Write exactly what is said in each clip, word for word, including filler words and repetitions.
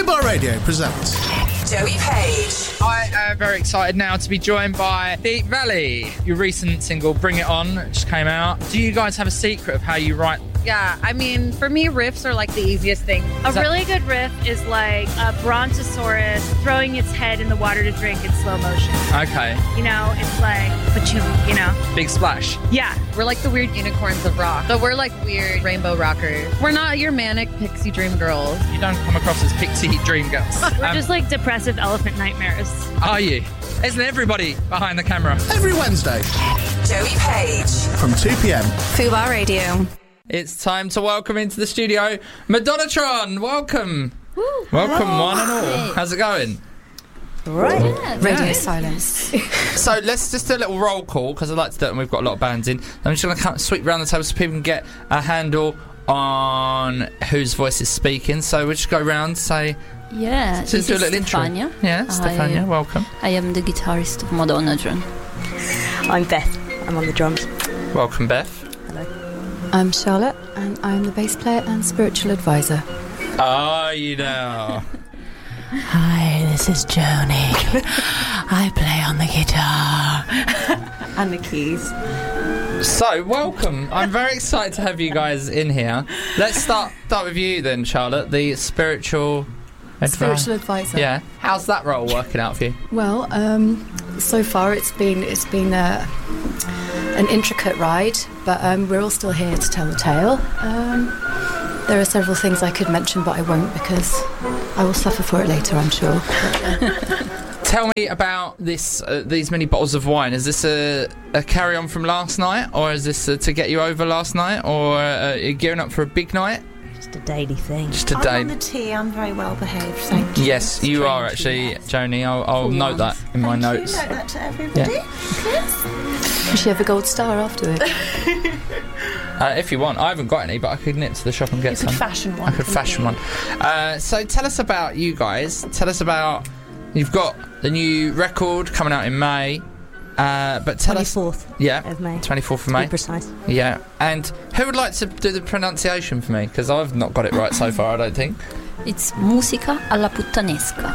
Fubar Radio presents Joey Page. I am very excited now to be joined by Deep Valley. Your recent single, Bring It On, just came out. Do you guys have a secret of how you write? Yeah, I mean, for me, riffs are like the easiest thing. A that- really good riff is like a brontosaurus throwing its head in the water to drink in slow motion. Okay. You know, it's like, but you, you know. Big splash. Yeah. We're like the weird unicorns of rock. So we're like weird rainbow rockers. We're not your manic pixie dream girls. You don't come across as pixie dream girls. We're Um, just like depressive elephant nightmares. Are you? Isn't everybody behind the camera? every Wednesday Joey Page. from two p.m. Fubar Radio. It's time to welcome into the studio Madonnatron. Welcome. Welcome, one and all. How's it going? Right. Radio Yeah. silence. So let's just do a little roll call, because I like to do it when we've got a lot of bands in. I'm just going to sweep around the table so people can get a handle on whose voice is speaking. So we'll just go around, say, Yeah, just this do a is little Stefania. intro. Yeah, Stefania, I, welcome. I am the guitarist of Madonnatron. I'm Beth. I'm on the drums. Welcome, Beth. I'm Charlotte, and I'm the bass player and spiritual advisor. Oh, you know. Hi, this is Joni. I play on the guitar. And the keys. So, welcome. I'm very excited to have you guys in here. Let's start start with you then, Charlotte, the spiritual advisor. Spiritual advisor. Yeah. How's that role working out for you? Well, um, so far it's been it's been a, an intricate ride, but um, we're all still here to tell the tale. Um, there are several things I could mention, but I won't because I will suffer for it later, I'm sure. Tell me about this. Uh, these many bottles of wine. Is this a, a carry on from last night, or is this uh, to get you over last night, or uh, are you gearing up for a big night? Just a daily thing. Just a I'm day. on the tea. I'm very well behaved. Thank you. Yes, you Strange are actually, yes. Joni. I'll, I'll For note that once. in my Thank notes. You. Note that to everybody. Does she have a gold star afterwards? Uh, if you want, I haven't got any, but I could nip to the shop and get You some. could fashion one. I could couldn't fashion you? one. Uh, so tell us about you guys. Tell us about. You've got the new record coming out in May. Uh, but tell us. twenty-fourth Yeah. of May. twenty-fourth To of be May. precise. Yeah. And who would like to do the pronunciation for me? Because I've not got it right so far, I don't think. It's Musica alla puttanesca.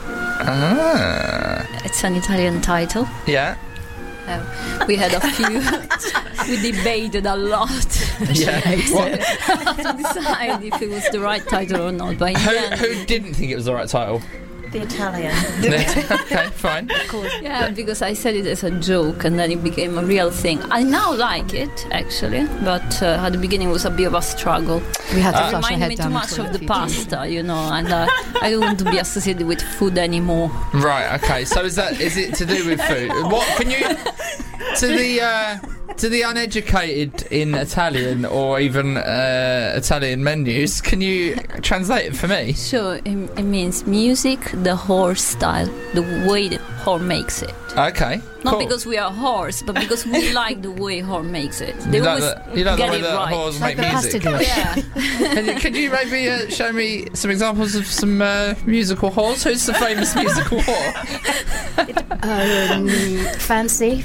Ah. It's an Italian title. Yeah. Uh, we had a few. We debated a lot Yeah. What, to decide if it was the right title or not. But in who, the end, who didn't think it was the right title? The Italian. Okay, fine. yeah, because I said it as a joke and then it became a real thing. I now like it, actually, but uh, at the beginning it was a bit of a struggle. We had to It flush our reminded head me down too the much toilet of a the few times. pasta, you know, and uh, I don't want to be associated with food anymore. Right. Okay. So is that is it to do with food? What can you to the uh, to the uneducated in Italian or even uh, Italian menus? Can you translate it for me? Sure, it, it means music, the horse style, the way the horse makes it. Okay. Not cool. because we are horse, but because we like the way horse makes it. They You like always the, you like the get way it that right. whores Like make the music. pasta dish. Yeah. Can you, could you maybe uh, show me some examples of some uh, musical whores? Who's the famous musical whore? Um, fancy.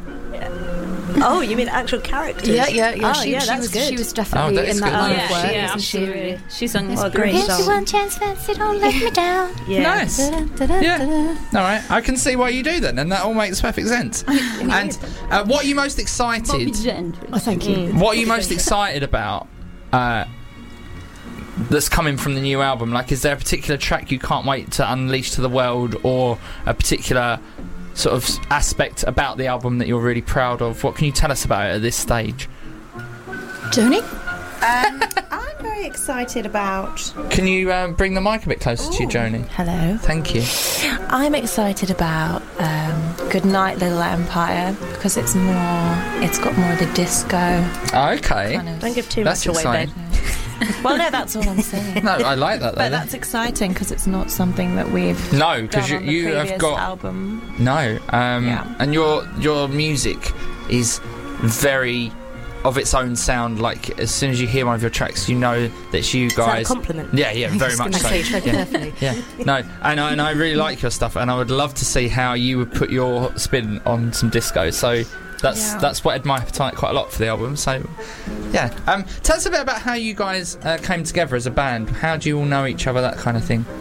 Oh, you mean actual characters? Yeah, yeah, yeah. Oh, she, yeah, she that's was, good. She was Oh, definitely that is in that good. line yeah, of work, she, yeah, isn't she? absolutely. She's an Oh, great inspiration. song. chance, fancy, don't let me down. Yeah. Nice. Yeah. All right. I can see why you do then, and that all makes perfect sense. And uh, what are you most Bobby excited? Gentry. Oh, thank you. Mm. What are you most excited about? Uh, that's coming from the new album. Like, is there a particular track you can't wait to unleash to the world, or a particular sort of aspect about the album that you're really proud of? What can you tell us about it at this stage? Joni? Um, I'm very excited about. Can you um, bring the mic a bit closer to you, Joni? Hello. Thank you. I'm excited about um, Goodnight Little Empire because it's more, it's got more of the disco Okay. kind of. Don't give too That's much away, exciting. babe. Well, no, that's all I'm saying. No, I like that though. But that's exciting because it's not something that we've No, because done you, on the you have previous got album. no, um, Yeah. and your your music is very of its own sound. Like, as soon as you hear one of your tracks, you know that's you Is that a guys. compliment? Yeah, yeah, very much so. I tread Yeah. carefully. Yeah, no, and I, and I really like your stuff, and I would love to see how you would put your spin on some disco. So that's Yeah. that's whetted my appetite quite a lot for the album. So yeah, um, tell us a bit about how you guys uh, came together as a band. How do you all know each other? That kind of thing.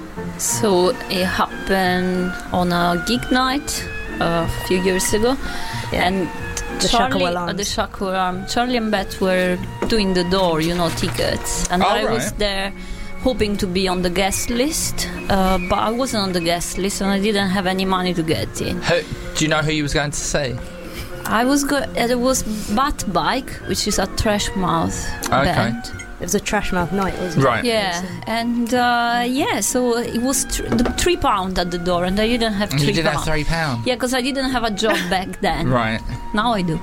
So it happened on a gig night uh, a few years ago, Yeah. and The Charlie Shackle at Alarms. the Shackle Alarm, Charlie and Beth were doing the door, you know, tickets, and Oh, I right. was there hoping to be on the guest list, uh, but I wasn't on the guest list, and I didn't have any money to get in. Who, do you know who you was going to see? I was go- uh, there was Bat Bike, which is a thrash mouth Okay. band. It was a trash mouth night, wasn't Right. Yeah, and uh, yeah, so it was tr- the three pound at the door, and I didn't have And three you didn't pound. have three pounds. Yeah, because I didn't have a job back then. Right. Now I do.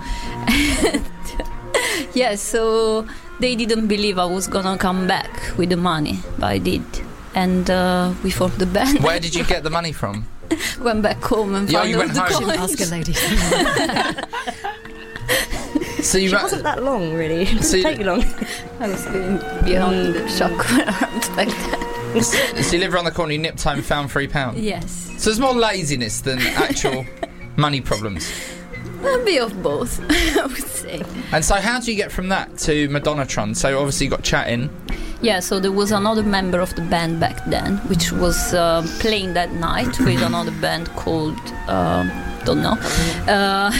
Yeah, so they didn't believe I was gonna come back with the money, but I did, and uh, we formed the band. Where did you get the money from? Went back home and Yeah, found you all went the home. coins. Ask a lady. So you It ra- wasn't that long, really. It So didn't you- take you long. I was being behind the Shackle Alarms back then. so you live around the corner, you nipped home and found three pounds. Yes, So there's more laziness than actual money problems. a bit of both, I would say. And so how do you get from that to Madonnatron? So obviously you got chatting. Yeah, so there was another member of the band back then, which was uh, playing that night with another band called, um don't know. Uh,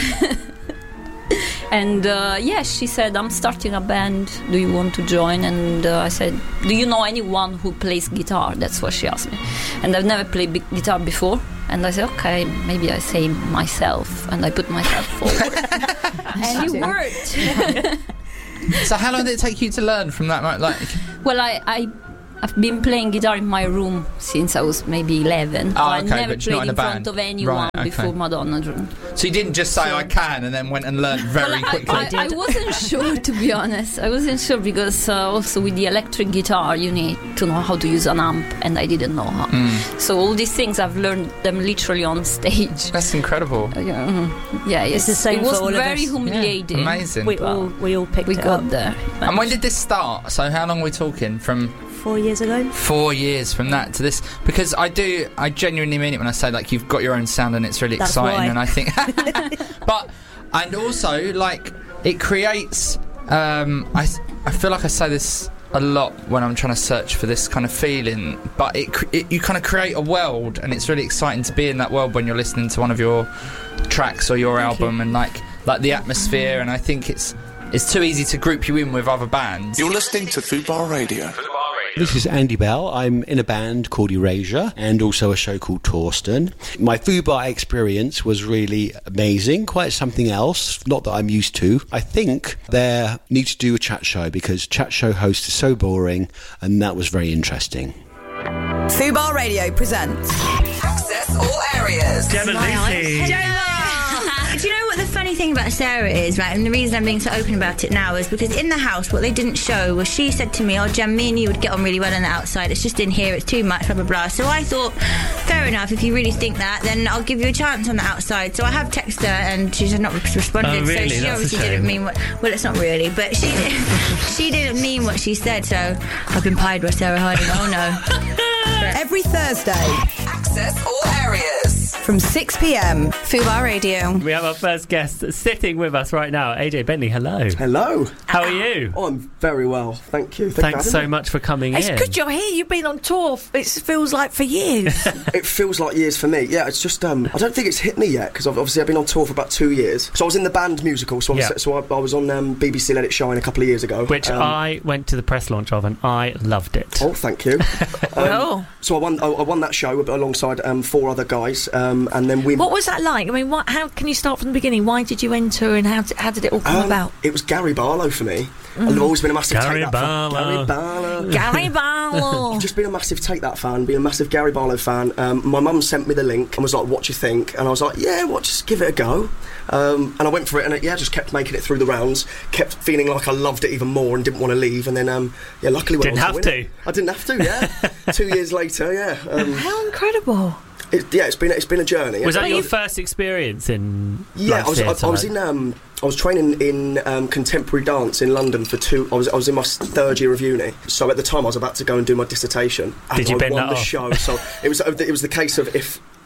and uh, yeah, she said, I'm starting a band, do you want to join? And uh, I said, do you know anyone who plays guitar? That's what she asked me. And I've never played big guitar before. And I said, okay, maybe I say myself. And I put myself forward. And it worked. So how long did it take you to learn from that? mo- Like, Well, I, I, I've been playing guitar in my room since I was maybe eleven. Oh, I okay, never but you're not played in a in front band. of anyone Right, okay. before Madonna. Drum. so you didn't just say I can and then went and learned very Well, I- quickly. I, I, wasn't sure, to be honest. I wasn't sure because uh, also with the electric guitar, you need to know how to use an amp, and I didn't know how. Mm. So all these things, I've learned them literally on stage. That's incredible. Uh, yeah, mhm. Yeah, It's the same it was for all of very us. humiliating. Amazing. We all we all picked We it got up there. And when did this start? So how long are we talking? From four years ago. four years from that to this? Because I do, I genuinely mean it when I say like you've got your own sound and it's really That's exciting. why. And I think, but and also like it creates. Um, I I feel like I say this a lot when I'm trying to search for this kind of feeling, but it, cr- it you kind of create a world, and it's really exciting to be in that world when you're listening to one of your tracks or your Thank album, you. and like like the atmosphere. And I think it's it's too easy to group you in with other bands. You're listening to Fubar Radio. This is Andy Bell. I'm in a band called Erasure and also a show called Torsten. My Fubar experience was really amazing, quite something else, not that I'm used to. I think they need to do a chat show because chat show host is so boring, and that was very interesting. Fubar Radio presents Access All Areas. Gemma Lucy. Do you know what the funny thing about Sarah is, right? And the reason I'm being so open about it now is because in the house, what they didn't show was she said to me, oh, Gem, me and you would get on really well on the outside. It's just in here, it's too much, blah, blah, blah. So I thought, fair enough, if you really think that, then I'll give you a chance on the outside. So I have texted her and she's not responded. Oh, really? So she That's a obviously shame. didn't mean what, well, it's not really, but she she didn't mean what she said. So I've been pied by Sarah Harding. Oh, no. Every Thursday, Access All Areas from six p.m. Fubar Radio. We have our first guest sitting with us right now. A J Bentley, hello. Hello. How are you? Oh, I'm very well, thank you. Thank Thanks you for so having me. much for coming It's in. good you're here. You've been on tour. It feels like for years. It feels like years for me. Yeah, it's just um, I don't think it's hit me yet because obviously I've been on tour for about two years. So I was in the band musical. So I was, Yeah. so I, I was on um, B B C Let It Shine a couple of years ago. Which um, I went to the press launch of and I loved it. Oh, thank you. Um, Well. So I won. I, I won that show alongside um, four other guys, um, and then we. What was that like? I mean, what, how can you start from the beginning? Why did you enter, and how did, how did it all come Um, about? It was Gary Barlow for me. Mm. I've always been a massive Gary Take That fan. Barlow. Gary Barlow. Gary Barlow. I've just been a massive Take That fan, been a massive Gary Barlow fan. Um, my mum sent me the link and was like, what do you think? And I was like, yeah, what, just give it a go. Um, and I went for it, and it, yeah, just kept making it through the rounds, kept feeling like I loved it even more and didn't want to leave. And then, um, yeah, luckily went Didn't on have to win to. it. I didn't have to, yeah. Two years later, yeah. Um, How incredible. it, yeah, it's been it's been a journey. Was that But your you- first experience in Yeah, live I was, I, theatre, I was like? in um, I was training in um, contemporary dance in London for two. I was I was in my s- third year of uni. So at the time I was about to go and do my dissertation. Did and you I bend won that the off? show. So it was it was the case of if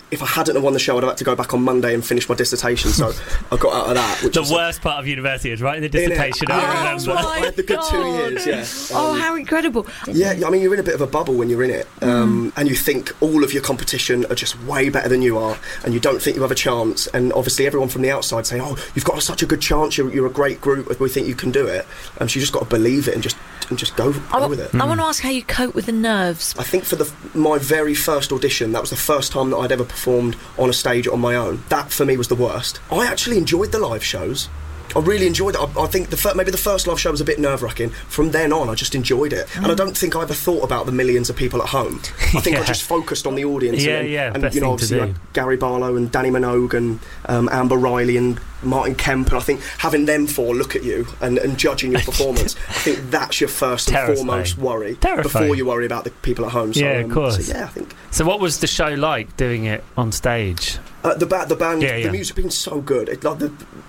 if I hadn't have won the show, I'd have had to go back on Monday and finish my dissertation. So I got out of that. Which the was worst part of university is writing the dissertation. Oh, I remember. I had the good two years. Yeah. Oh, Um, how incredible! Yeah, I mean, you're in a bit of a bubble when you're in it, um, and you think all of your competition are just way better than you are, and you don't think you have a chance. And obviously, everyone from the outside say, "Oh, you've got such a good chance. You're, you're a great group. We think you can do it." And so you just got to believe it and just and just go, I, go with it. I want to ask how you cope with the nerves. I think for the my very first audition, that was the first time that I'd ever performed on a stage on my own. That for me was the worst. I actually enjoyed the live shows. I really enjoyed it. I, I think the fir- maybe the first live show was a bit nerve-wracking. From then on, I just enjoyed it. Mm. And I don't think I ever thought about the millions of people at home. I think yeah. I just focused on the audience. Yeah, and, yeah, and best you know, thing obviously, to do. like Gary Barlow and Danny Minogue and um, Amber Riley and Martin Kemp. And I think having them four look at you and, and judging your performance, I think that's your first and Terrifying. foremost worry Terrifying. before you worry about the people at home. So, yeah, um, of course. So, yeah, I think. So, what was the show like doing it on stage? Uh, the, ba- the band, Yeah, yeah. the music been so good. It, like the,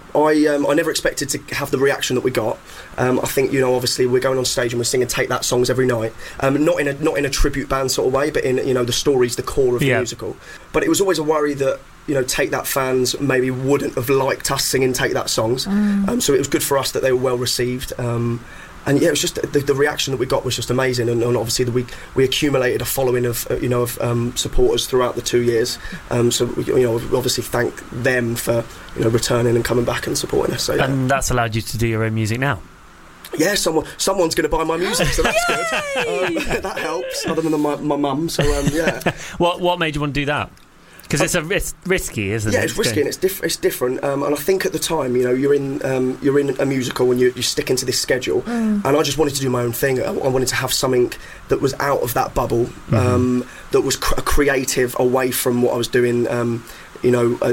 I um, I never expected to have the reaction that we got. Um, I think, you know, obviously we're going on stage and we're singing Take That songs every night. Um, not in a not in a tribute band sort of way, but in, you know, the story's the core of the Yeah. musical. But it was always a worry that, you know, Take That fans maybe wouldn't have liked us singing Take That songs. Mm. Um, so it was good for us that they were well received. Um, And yeah, it was just the, the reaction that we got was just amazing, and, and obviously the, we we accumulated a following of uh, you know of um, supporters throughout the two years. Um, so we, you know, we obviously thank them for you know returning and coming back and supporting us. So, yeah. And that's allowed you to do your own music now. Yeah, someone someone's going to buy my music, so that's good. Um, that helps, other than my my mum. So um, yeah. What what made you want to do that? Because it's a ris- risky, isn't Yeah, it? it's risky and it's, diff- it's different. Um, and I think at the time, you know, you're in um, you're in a musical and you, you stick into this schedule. Mm. And I just wanted to do my own thing. I, I wanted to have something that was out of that bubble, um, that was cr- creative, away from what I was doing. Um, you know, uh,